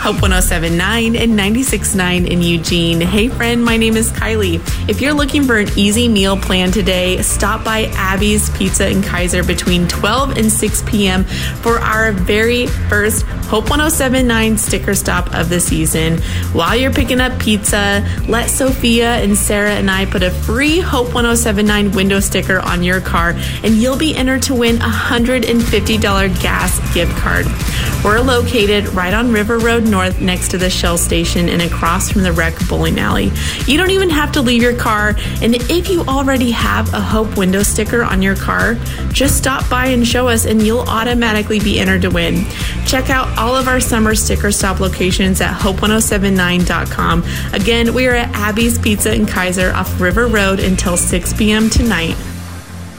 Hope 107.9 and 96.9 in Eugene. Hey friend, my name is Kylie. If you're looking for an easy meal plan today, stop by Abby's Pizza in Kaiser between 12 and 6 p.m. for our very first Hope 107.9 sticker stop of the season. While you're picking up pizza, let Sophia and Sarah and I put a free Hope 107.9 window sticker on your car, and you'll be entered to win a $150 gas gift card. We're located right on River Road North next to the Shell station and across from the Rec Bowling Alley. You don't even have to leave your car, and if you already have a Hope window sticker on your car, just stop by and show us and you'll automatically be entered to win. Check out all of our summer sticker stop locations at hope1079.com. Again, we are at Abby's Pizza in Kaiser off River Road until 6 p.m. tonight.